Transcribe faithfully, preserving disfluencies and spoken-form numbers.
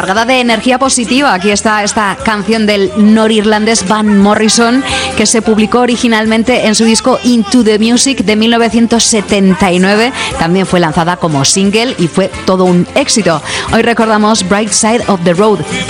cargada de energía positiva. Aquí está esta canción del norirlandés Van Morrison, que se publicó originalmente en su disco Into the Music de mil novecientos setenta y nueve. También fue lanzada como single y fue todo un éxito. Hoy recordamos Bright Side of the Road,